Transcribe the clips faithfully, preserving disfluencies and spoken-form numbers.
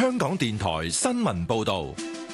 香港電台新聞報道。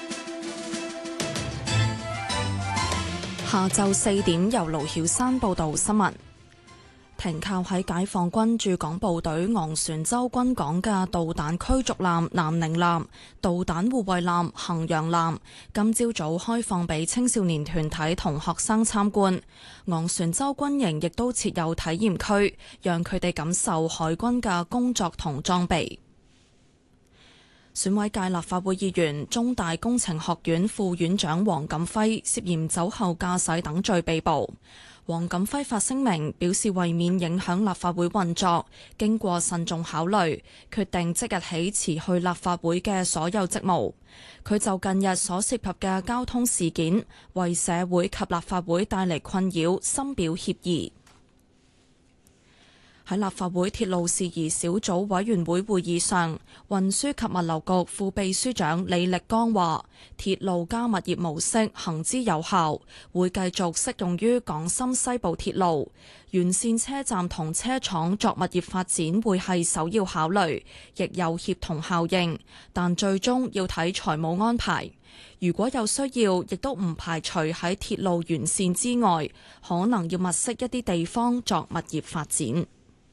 下晝四點，由盧曉山報道新聞。停靠喺解放軍駐港部隊昂船洲軍港嘅導彈驅逐艦南寧艦、導彈護衛艦衡陽艦，今朝早開放俾青少年團體同學生參觀。昂船洲軍營亦都設有體驗區，讓佢哋感受海軍嘅工作同裝備。選委界立法會議員、中大工程學院副院長黃錦輝涉嫌酒後駕駛等罪被捕。黃錦輝發聲明表示，為免影響立法會運作，經過慎重考慮，決定即日起辭去立法會嘅所有職務。佢就近日所涉及嘅交通事件，為社會及立法會帶嚟困擾，深表歉意。喺立法會鐵路事宜小組委員會會議上，運輸及物流局副秘書長李力剛話，鐵路加物業模式行之有效，會繼續適用於港深西部鐵路。沿線車站同車廠作物業發展會係首要考慮，亦有協同效應，但最終要睇財務安排。如果有需要，亦都唔排除喺鐵路沿線之外，可能要物色一啲地方作物業發展。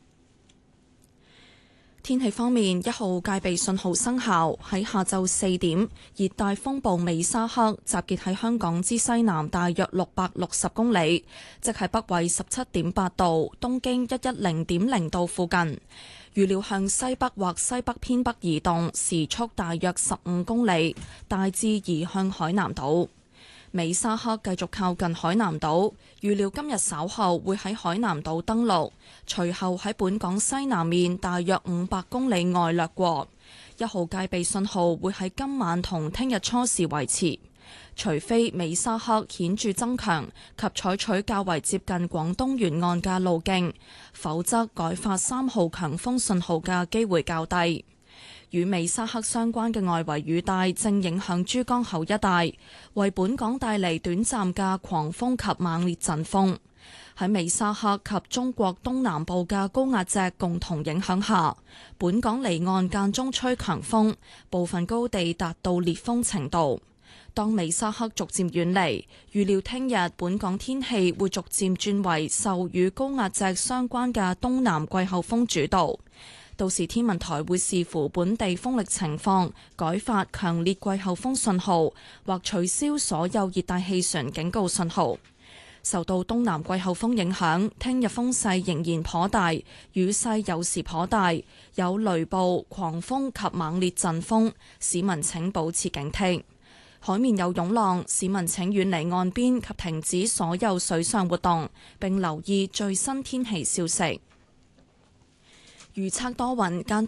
天氣方面，一號戒備信號生效。喺下晝四點，熱帶風暴美沙克集結喺香港之西南大約六百六十公里，即係北緯十七點八度、東經一一零點零度附近。預料向西北或西北偏北移動，時速大約十五公里，大致移向海南島。美沙克繼續靠近海南島，預料今日稍後會喺海南島登陸，隨後喺本港西南面大約五百公里外掠過。一號戒備信號會喺今晚同聽日初時維持，除非美沙克顯著增強及採取較為接近廣東沿岸嘅路徑，否則改發三號強風信號嘅機會較低。與美沙克相關嘅外圍雨帶正影響珠江口一帶，為本港帶嚟短暫嘅狂風及猛烈陣風。喺美沙克及中國東南部嘅高壓脊共同影響下，本港離岸間中吹強風，部分高地達到烈風程度。當美沙克逐漸遠離，預料聽日本港天氣會逐漸轉為受與高壓脊相關嘅東南季候風主導。到時天文台會視乎本地風力情況，改發強烈季候風信號，或取消所有熱帶氣旋警告信號。受到東南季候風影響，聽日風勢仍然頗大，雨勢有時頗大，有雷暴、狂風及猛烈陣風，市民請保持警惕。海面有湧浪，市民請遠離岸邊及停止所有水上活動，並留意最新天氣消息。預測多雲間